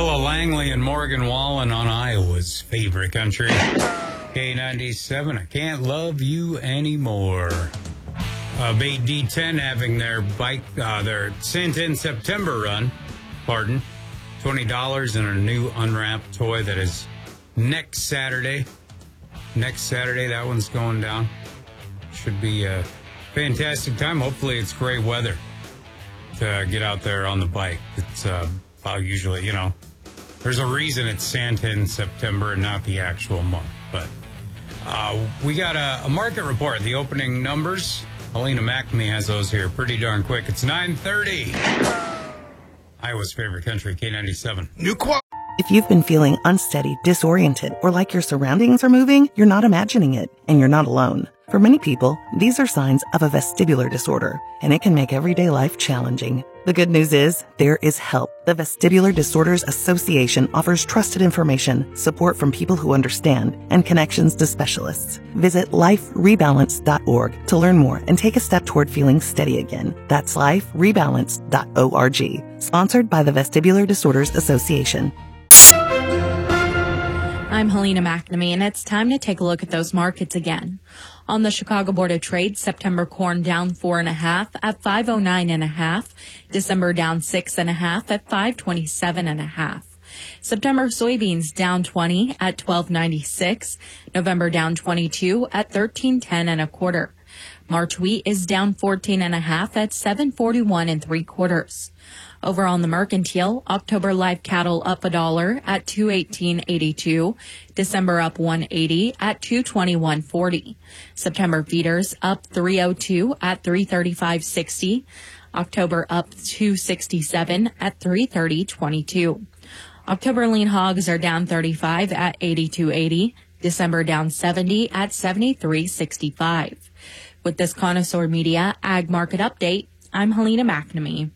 Ella Langley and Morgan Wallen on Iowa's favorite country. K97, I Can't Love You Anymore. Bay D10 having their their Santa September run, $20 and a new unwrapped toy that is next Saturday. That one's going down. Should be a fantastic time. Hopefully it's great weather to get out there on the bike. It's usually, there's a reason it's Santa in September and not the actual month. But we got a market report, the opening numbers. Helena McNamee has those here pretty darn quick. It's 9:30. Iowa's favorite country, K97. If you've been feeling unsteady, disoriented, or like your surroundings are moving, you're not imagining it, and you're not alone. For many people, these are signs of a vestibular disorder, and it can make everyday life challenging. The good news is, there is help. The Vestibular Disorders Association offers trusted information, support from people who understand, and connections to specialists. Visit liferebalance.org to learn more and take a step toward feeling steady again. That's liferebalance.org. Sponsored by the Vestibular Disorders Association. I'm Helena McNamee, and it's time to take a look at those markets again. On the Chicago Board of Trade, September corn down 4.5 at 509.5. December down 6.5 at 527.5. September soybeans down 20 at 12.96. November down 22 at 13.10 1/4. March wheat is down 14.5 at 741 3/4. Over on the mercantile, October live cattle up $1 at 218.82. December up 180 at 221.40. September feeders up 302 at 335.60. October up 267 at 330.22. October lean hogs are down 35 at 82.80. December down 70 at 73.65. With this Connoisseur Media Ag Market Update, I'm Helena McNamee.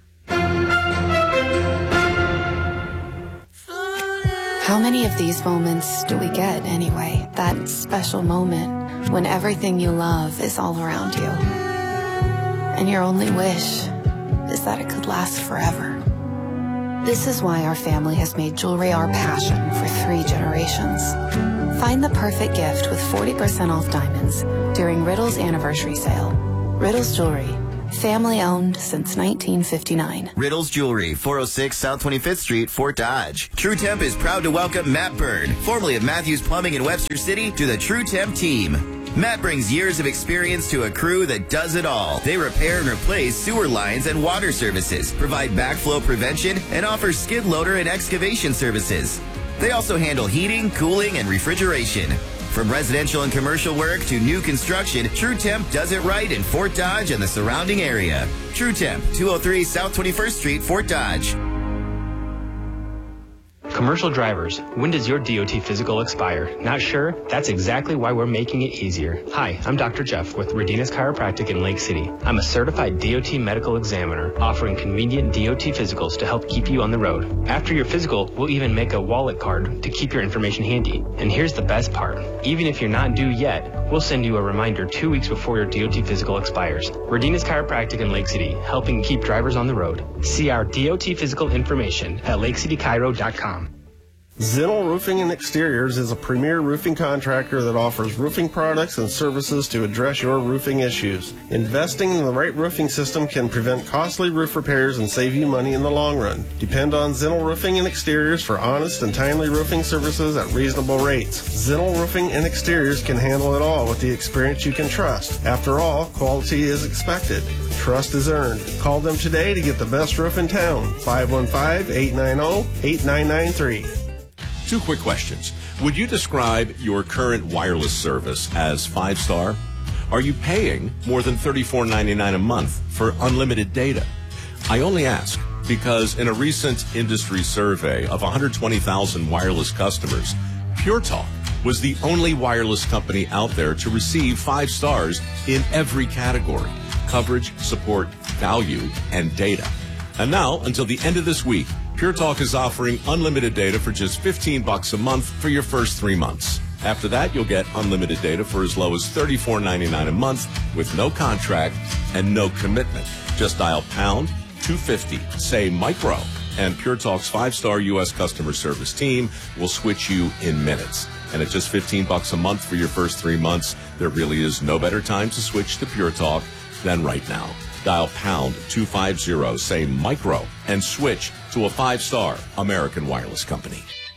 How many of these moments do we get anyway? That special moment when everything you love is all around you. And your only wish is that it could last forever. This is why our family has made jewelry our passion for 3 generations. Find the perfect gift with 40% off diamonds during Riddle's anniversary sale. Riddle's Jewelry. Family owned since 1959. Riddle's Jewelry, 406 South 25th Street, Fort Dodge. True Temp is proud to welcome Matt Bird, formerly of Matthews Plumbing in Webster City, to the True Temp team. Matt brings years of experience to a crew that does it all. They repair and replace sewer lines and water services, provide backflow prevention, and offer skid loader and excavation services. They also handle heating, cooling, and refrigeration. From residential and commercial work to new construction, True Temp does it right in Fort Dodge and the surrounding area. True Temp, 203 South 21st Street, Fort Dodge. Commercial drivers, when does your DOT physical expire? Not sure? That's exactly why we're making it easier. Hi, I'm Dr. Jeff with Redinas Chiropractic in Lake City. I'm a certified DOT medical examiner offering convenient DOT physicals to help keep you on the road. After your physical, we'll even make a wallet card to keep your information handy. And here's the best part. Even if you're not due yet, we'll send you a reminder 2 weeks before your DOT physical expires. Redinas Chiropractic in Lake City, helping keep drivers on the road. See our DOT physical information at lakecitychiro.com. Zinnel Roofing and Exteriors is a premier roofing contractor that offers roofing products and services to address your roofing issues. Investing in the right roofing system can prevent costly roof repairs and save you money in the long run. Depend on Zinnel Roofing and Exteriors for honest and timely roofing services at reasonable rates. Zinnel Roofing and Exteriors can handle it all with the experience you can trust. After all, quality is expected. Trust is earned. Call them today to get the best roof in town. 515-890-8993. 2 quick questions. Would you describe your current wireless service as 5-star? Are you paying more than $34.99 a month for unlimited data? I only ask because in a recent industry survey of 120,000 wireless customers, Pure Talk was the only wireless company out there to receive 5 stars in every category: coverage, support, value, and data. And now, until the end of this week, Pure Talk is offering unlimited data for just $15 a month for your first 3 months. After that, you'll get unlimited data for as low as $34.99 a month with no contract and no commitment. Just dial pound 250, say micro, and Pure Talk's 5-star U.S. customer service team will switch you in minutes. And at just $15 a month for your first 3 months, there really is no better time to switch to Pure Talk than right now. Dial pound 250, say micro, and switch to a 5-star American Wireless company.